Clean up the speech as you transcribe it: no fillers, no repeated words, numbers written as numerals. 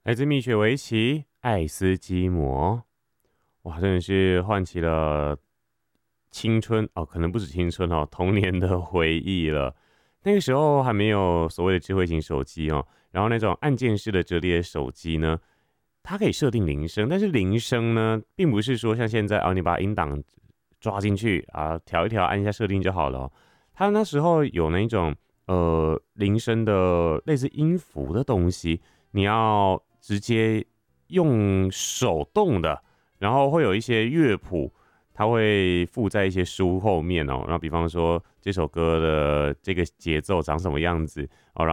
来自蜜雪维奇《爱斯基摩》。哇，真的是唤起了青春哦，可能不止青春哦，童年的回忆了。那个时候还没有所谓的智慧型手机哦，然后那种按键式的折叠手机呢，它可以设定铃声，但是铃声呢，并不是说像现在啊，你把音档抓进去啊，调一调，按一下设定就好了哦。它那时候有那种铃声的类似音符的东西，你要直接用手动的，然后会有一些乐谱，它会附在一些书后面哦。然后比方说这首歌的这个节奏长什么样子哦，